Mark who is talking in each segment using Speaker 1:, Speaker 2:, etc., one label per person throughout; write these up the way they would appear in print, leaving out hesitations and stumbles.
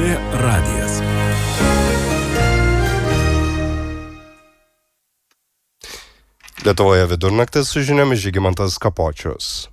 Speaker 1: LRT radijas.
Speaker 2: Lietuvoje vidurnaktis su žiniomis Žygimantas Kapočius.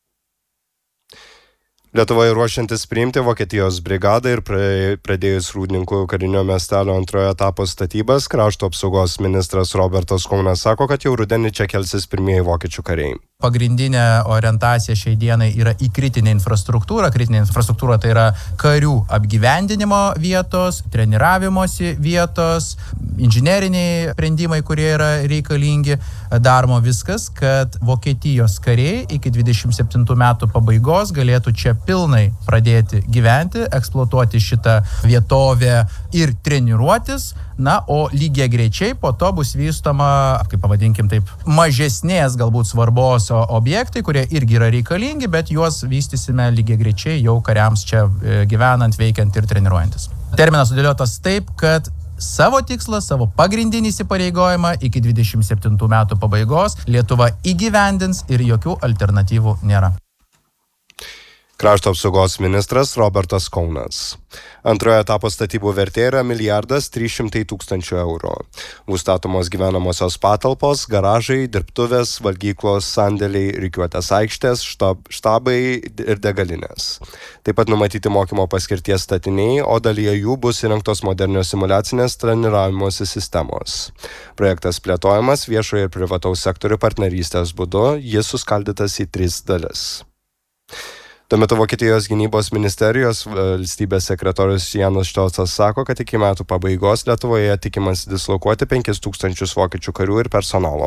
Speaker 2: Lietuvoje ruošiantis priimti Vokietijos brigadą ir pradėjus Rūdninkų karinio miestelio antrojo etapo statybas, krašto apsaugos ministras Robertas Kaunas sako, kad jau rudenį čia kelsis pirmieji vokiečių kariai.
Speaker 3: Pagrindinė orientacija šiai dienai yra į kritinę infrastruktūrą. Kritinė infrastruktūra tai yra karių apgyvendinimo vietos, treniravimosi vietos, inžineriniai sprendimai, kurie yra reikalingi. Daroma viskas, kad Vokietijos kariai iki 27 metų pabaigos galėtų čia pilnai pradėti gyventi, eksploatuoti šitą vietovę ir treniruotis. Na, o lygiai greičiai po to bus vystoma, kaip pavadinkim taip, mažesnės galbūt svarbos objektai, kurie irgi yra reikalingi, bet juos vystysime lygiai greičiai jau kariams čia gyvenant, veikiant ir treniruojantis. Terminas sudėliotas taip, kad savo tikslą, savo pagrindinį įsipareigojimą iki 27 metų pabaigos Lietuva įgyvendins ir jokių alternatyvų nėra.
Speaker 2: Krašto apsaugos ministras Robertas Kaunas. Antrojo etapo statybų vertė yra 1,3 eurų. Bus statomos gyvenamosios patalpos, garažai, dirbtuvės, valgyklos, sandėliai, rikiuotės aikštės, štabai ir degalinės. Taip pat numatyti mokymo paskirties statiniai, o dalyje jų bus įrengtos modernios simulacinės treniravimosi sistemos. Projektas plėtojamas viešojo ir privataus sektorių partnerystės būdu, jis suskaldytas į 3 dalis. Tuo metu Vokietijos gynybos ministerijos valstybės sekretorius Janas Štocas sako, kad iki metų pabaigos Lietuvoje tikimasi dislokuoti 5000 vokiečių karių ir personalo.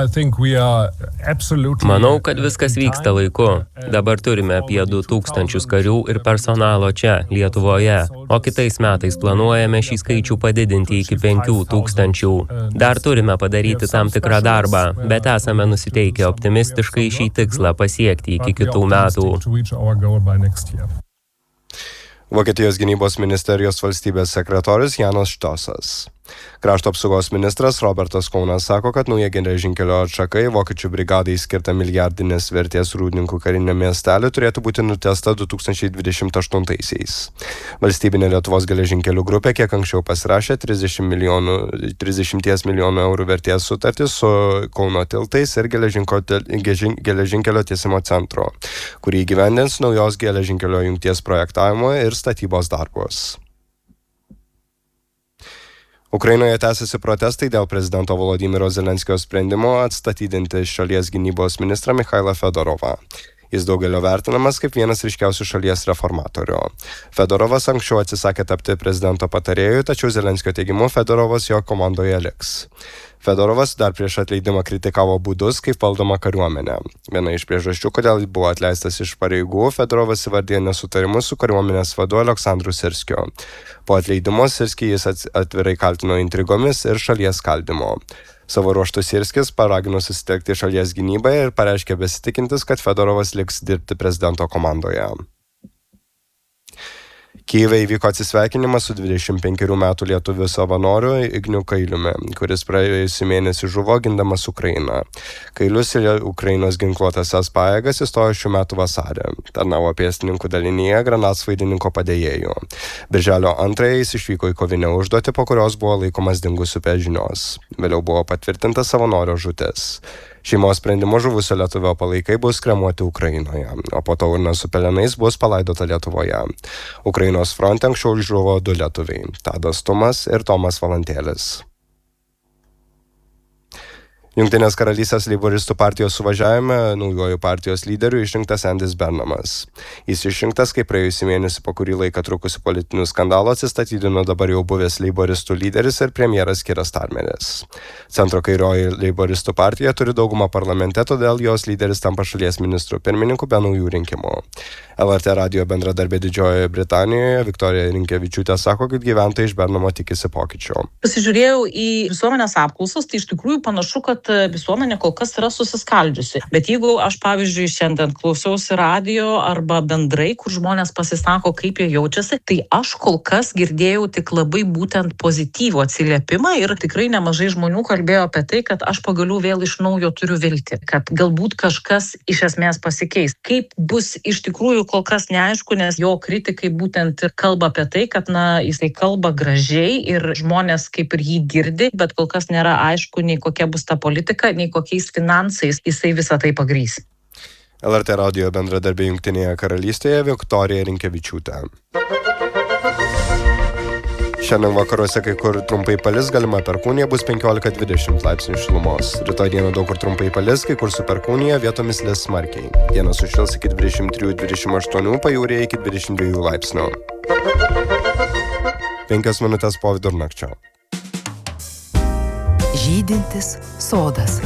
Speaker 4: Manau, kad viskas vyksta laiku. Dabar turime apie 2000 karių ir personalo čia, Lietuvoje, o kitais metais planuojame šį skaičių padidinti iki 5000. Dar turime padaryti tam tikrą darbą, bet esame nusiteikę optimistiškai šį tikslą pasiekti iki kitų metų.
Speaker 2: Vokietijos gynybos ministerijos valstybės sekretorius Janas Štocas. Krašto apsaugos ministras Robertas Kaunas sako, kad nauja geležinkelio atšaka į vokiečių brigadai skirta milijardinės vertės Rūdninkų karinio miestelio turėtų būti nutiesta 2028-aisiais. Valstybinė Lietuvos geležinkelių grupė kiek anksčiau pasirašė 30 milijonų eurų vertės sutartį su Kauno tiltais ir geležinkelio tiesimo centro, kurį įgyvendins naujos geležinkelio jungties projektavimo ir statybos darbus. Ukrainoje tęsiasi protestai dėl prezidento Volodymyro Zelenskio sprendimo atstatydinti šalies gynybos ministrą Mikhailą Fedorovą. Jis daugelio vertinamas kaip vienas ryškiausių šalies reformatorių. Fedorovas anksčiau atsisakė tapti prezidento patarėju, tačiau Zelenskio teigimu Fedorovas jo komandoje liks. Fedorovas dar prieš atleidimą kritikavo būdus, kaip valdoma kariuomenė. Viena iš priežasčių, kodėl buvo atleistas iš pareigų, Fedorovas įvardė nesutarimus su kariuomenės vadu Aleksandru Sirskiu. Po atleidimo Sirskį jis atvirai kaltino intrigomis ir šalies skaldymo. Savo ruožtu Sirskis paragino susitelkti šalies gynybai ir pareiškė besitikintis, kad Fedorovas liks dirbti prezidento komandoje. Kyjive įvyko atsisveikinimas su 25 metų lietuviu savanoriu Igniu Kailiumi, kuris praėjusį mėnesį žuvo gindamas Ukrainą. Kailius ir Ukrainos ginkluotąsias pajėgas įstojo šių metų vasarį. Tarnavo pėstininkų dalinyje granatsvaidininko padėjėjų. Birželio 2 jis išvyko į kovinę užduotį, po kurios buvo laikomas dingusiu be žinios. Vėliau buvo patvirtinta savanorio žūtis. Šeimos sprendimu žuvusio lietuvio palaikai bus kremuoti Ukrainoje, o po to urna su pelenais bus palaidota Lietuvoje. Ukrainos fronte anksčiau žuvo 2 lietuviai – Tadas Tumas ir Tomas Valantėlis. Jungtinės karalystės leiboristų partijos suvažiavime naujuoju partijos lyderiu išrinktas Andys Bernamas. Jis išrinktas, kai praėjusį mėnesį po kurį laiką trukusių politinių skandalų atsistatydino dabar jau buvęs leiboristų lyderis ir premjeras Keir Starmeris. Centro kairioji leiboristų partija turi daugumą parlamente, todėl jos lyderis tampa šalies ministru pirmininku be naujų rinkimų. LRT radijo bendradarbė Didžiojoje Britanijoje Viktorija Rinkevičiūtė sako, kad gyventojai iš Bernamo tikisi pokyčių.
Speaker 5: Pasižiūrėjau į visuomenės apklausas, tai iš tikrųjų panašu, kad
Speaker 1: visuomenė kol kas yra susiskaldžiusi. Bet jeigu aš, pavyzdžiui, šiandien klausiausi radio arba bendrai, kur žmonės pasisako, kaip jie jaučiasi, tai aš kol kas girdėjau tik labai būtent pozityvų atsiliepimą ir tikrai nemažai žmonių kalbėjo apie tai, kad aš pagaliau vėl iš naujo turiu viltį, kad galbūt kažkas iš esmės pasikeis. Kaip bus iš tikrųjų kol kas neaišku, nes jo kritikai būtent ir kalba apie tai, kad jisai kalba gražiai ir žmonės kaip ir jį girdi, bet kol kas nėra aišku nei kokia bus ta politika, nei kokiais finansais jisai visą tai pagrys.
Speaker 2: LRT radijo bendradarbė Jungtinėje karalystėje Viktorija Rinkevičiūtė. Šiandien vakaruose kai kur trumpai palis, galima perkūnija, bus 15-20 laipsnių šilumos. Rytoj dieną daug kur trumpai palis, kai kur su perkūnija, vietomis lis smarkiai. Dieną sušils iki 23-28, pajūryje iki 22 laipsnių. 5 minutės po vidurnakčio.
Speaker 5: Žydintis sodas.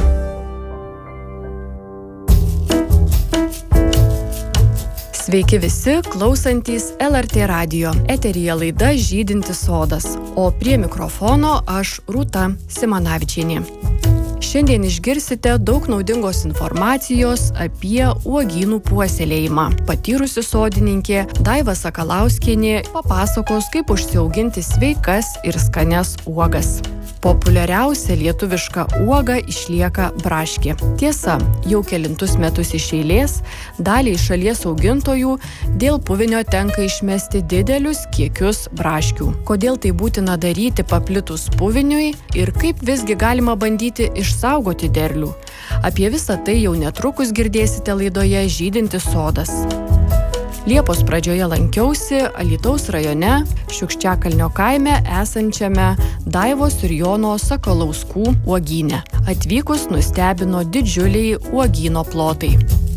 Speaker 5: Sveiki visi, klausantys LRT radijo. Eteryje laida Žydintis sodas, o prie mikrofono aš Rūta Simanavičienė. Šiandien išgirsite daug naudingos informacijos apie uogynų puoselėjimą. Patyrusi sodininkė Daiva Sakalauskienė papasakos, kaip užsiauginti sveikas ir skanias uogas. Populiariausia lietuviška uoga išlieka braškė. Tiesa, jau kelintus metus iš eilės daliai šalies augintojų dėl puvinio tenka išmesti didelius kiekius braškių. Kodėl tai būtina daryti paplitus puviniui ir kaip visgi galima bandyti išsaugoti derlių? Apie visą tai jau netrukus girdėsite laidoje Žydintis sodas. Liepos pradžioje lankiausi Alytaus rajone, Šiukščiakalnio kaime esančiame Daivos ir Jono Sakalauskų uogyne. Atvykus nustebino didžiuliai uogyno plotai.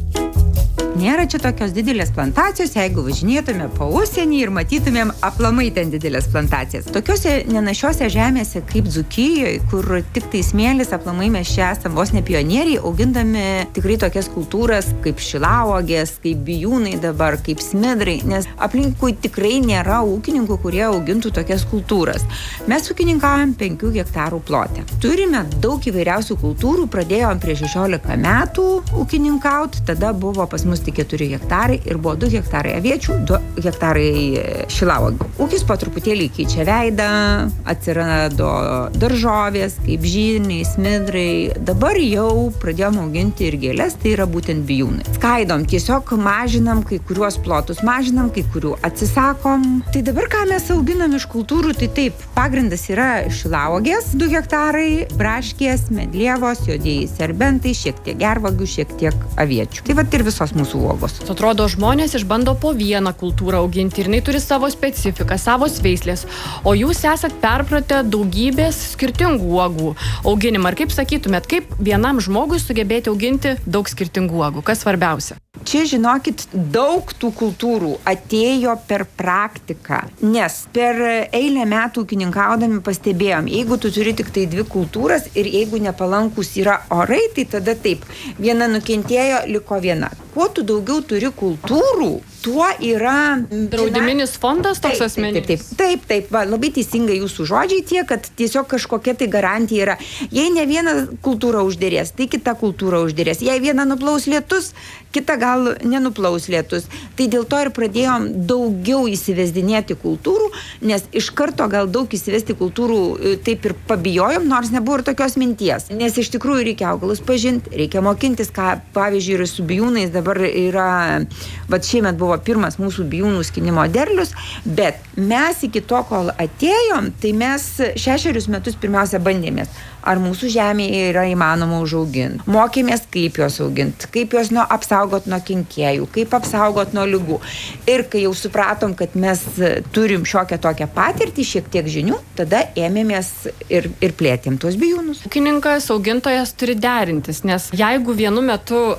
Speaker 6: Nėra čia tokios didelės plantacijos, jeigu važinėtume po užsienį ir matytumėm aplamai ten didelės plantacijas. Tokiose nenašiose žemėse kaip Dzūkijoje, kur tik tai smėlis, aplamai mes čia esam vos ne pionieriai, augindami tikrai tokias kultūras kaip šilauogės, kaip bijūnai dabar, kaip smidrai, nes aplinkui tikrai nėra ūkininkų, kurie augintų tokias kultūras. Mes ūkininkaujam 5 hektarų plote. Turime daug įvairiausių kultūrų, pradėjom prieš 16 metų ūkininkauti, tada buvo pas mus tik 4 hektarai ir buvo 2 hektarai aviečių, 2 hektarai šilauogių. Ūkis po truputėlį keičia veidą, atsirado daržovės, kaip žirniai, smidrai. Dabar jau pradėjom auginti ir gėles, tai yra būtent bijūnai. Skaidom, tiesiog mažinam kai kuriuos plotus, mažinam kai kurių atsisakom. Tai dabar ką mes auginam iš kultūrų, tai taip, pagrindas yra šilauogės, 2 hektarai, braškės, medlievos, juodieji serbentai, šiek tiek gervuogių, šiek tiek aviečių. Tai vat ir visos mūsų uogos.
Speaker 7: Atrodo, žmonės išbando po vieną kultūrą auginti ir jinai turi savo specifiką, savo veislės, o jūs esat perpratę daugybės skirtingų uogų auginimą. Ir kaip sakytumėt, kaip vienam žmogui sugebėti auginti daug skirtingų uogų? Kas svarbiausia?
Speaker 6: Čia, žinokit, daug tų kultūrų atėjo per praktiką, nes per eilę metų ūkininkaudami pastebėjom, jeigu tu turi tik tai 2 kultūras ir jeigu nepalankus yra orai, tai tada taip, viena nukentėjo, liko viena. Kuo tu daugiau turi kultūrų, tuo yra...
Speaker 7: Draudiminis fondas toks asmeninis?
Speaker 6: Taip, va, labai teisingai jūsų žodžiai tie, kad tiesiog kažkokia tai garantija yra. Jei ne viena kultūra uždėrės, tai kita kultūra uždėrės. Jei viena nuplaus lietus, kita gal nenuplaus lietus. Tai dėl to ir pradėjom daugiau įsivesdinėti kultūrų, nes iš karto gal daug įsivesti kultūrų taip ir pabijojom, nors nebuvo ir tokios minties. Nes iš tikrųjų reikia augalus pažinti, reikia mokintis, ką pavyzdžiui ir su bijūnais dabar yra, šiemet buvo pirmas mūsų bijūnų skinimo derlius, bet mes iki to, kol atėjom, tai mes 6 metus pirmiausia bandėmės, ar mūsų žemėje yra įmanoma užauginti. Mokėmės, kaip juos auginti, kaip juos apsaugot nuo kenkėjų, kaip apsaugot nuo ligų. Ir kai jau supratom, kad mes turim šiokią tokią patirtį, šiek tiek žinių, tada ėmėmės ir plėtėm tuos bijūnus.
Speaker 7: Ūkininkas, augintojas turi derintis, nes jeigu vienu metu